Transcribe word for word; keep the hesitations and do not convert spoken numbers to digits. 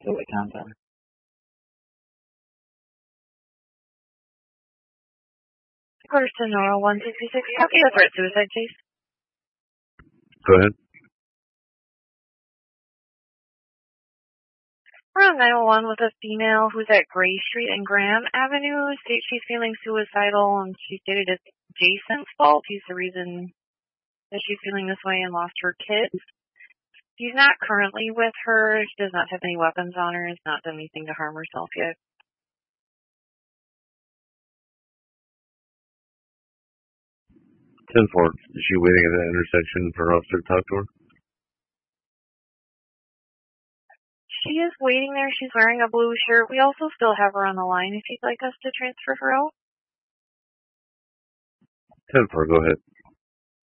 the Wisconsin. Quarter Sonora one sixty-six. Copy the threat suicide chase. Go ahead. We're on nine one one with a female who's at Gray Street and Graham Avenue. States she's feeling suicidal, and she stated it's Jason's fault. He's the reason that she's feeling this way and lost her kids. He's not currently with her. She does not have any weapons on her. Has not done anything to harm herself yet. ten four. Is she waiting at that intersection for an officer to talk to her? She is waiting there. She's wearing a blue shirt. We also still have her on the line if you'd like us to transfer her out. ten four, go ahead.